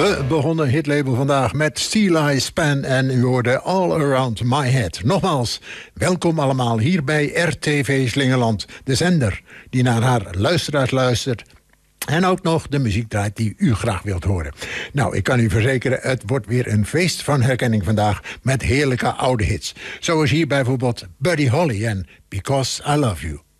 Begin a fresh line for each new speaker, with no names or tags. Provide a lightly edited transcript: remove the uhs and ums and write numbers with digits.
We begonnen Hitlabel vandaag met Steel Eyes Pan en u hoorde All Around My Head. Nogmaals, welkom allemaal hier bij RTV Slingeland, de zender die naar haar luisteraars luistert en ook nog de muziek draait die u graag wilt horen. Nou, ik kan u verzekeren, het wordt weer een feest van herkenning vandaag met heerlijke oude hits. Zoals hier bijvoorbeeld Buddy Holly en Because I Love You.